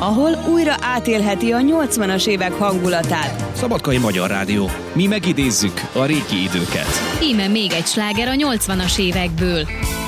ahol újra átélheti a 80-as évek hangulatát. Szabadkai Magyar Rádió. Mi megidézzük a régi időket. Íme még egy sláger a 80-as évekből.